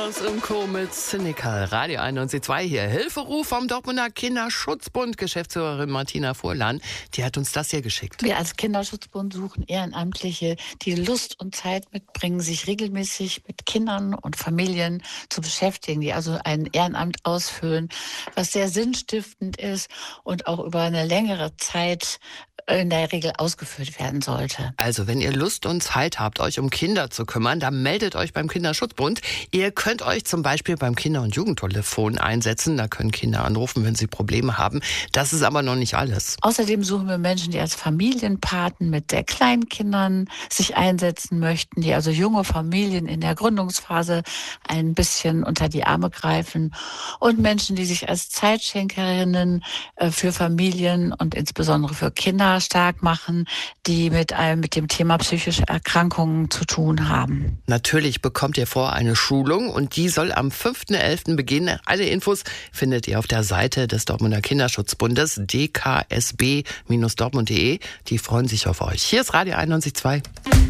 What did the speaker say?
Klaus und Co. mit Cynical. Radio 91.2 hier. Hilferuf vom Dortmunder Kinderschutzbund. Geschäftsführerin Martina Furlan, die hat uns das hier geschickt. Wir als Kinderschutzbund suchen Ehrenamtliche, die Lust und Zeit mitbringen, sich regelmäßig mit Kindern und Familien zu beschäftigen, die also ein Ehrenamt ausfüllen, was sehr sinnstiftend ist und auch über eine längere Zeit in der Regel ausgeführt werden sollte. Also, wenn ihr Lust und Zeit habt, euch um Kinder zu kümmern, dann meldet euch beim Kinderschutzbund. Ihr könnt euch zum Beispiel beim Kinder- und Jugendtelefon einsetzen. Da können Kinder anrufen, wenn sie Probleme haben. Das ist aber noch nicht alles. Außerdem suchen wir Menschen, die als Familienpaten mit sehr kleinen Kindern sich einsetzen möchten, die also junge Familien in der Gründungsphase ein bisschen unter die Arme greifen, und Menschen, die sich als Zeitschenkerinnen für Familien und insbesondere für Kinder stark machen, die mit dem Thema psychische Erkrankungen zu tun haben. Natürlich bekommt ihr vor eine Schulung und die soll am 5.11. beginnen. Alle Infos findet ihr auf der Seite des Dortmunder Kinderschutzbundes dksb-dortmund.de. Die freuen sich auf euch. Hier ist Radio 91.2.